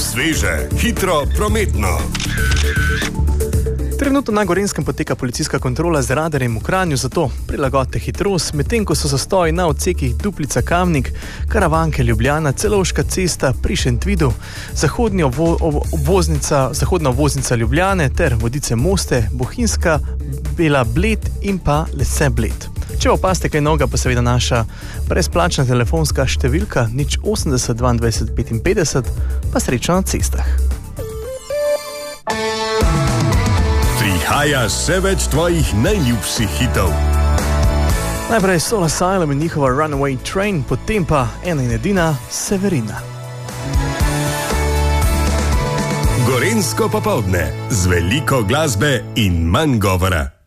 Sveže, hitro, prometno. Trenutno na Gorenjskem poteka policijska kontrola z radarjem v Kranju, zato prilagodite hitrost, medtem ko so zastoji na odsekih Duplica Kamnik, Karavanke Ljubljana, Celovška cesta pri Šentvidu, zahodna obvoznica Ljubljane ter Vodice Moste, Bohinjska, Bela Bled in pa Lese Bled. Če opazite kaj novega, pa seveda naša brezplačna telefonska številka 080 22 55, pa srečno na cestah. Prihaja še več tvojih najljubših hitov. Najprej Soul Asylum in njihova Runaway Train, potem pa ena in edina Severina. Gorenjsko popoldne z veliko glasbe in manj govora.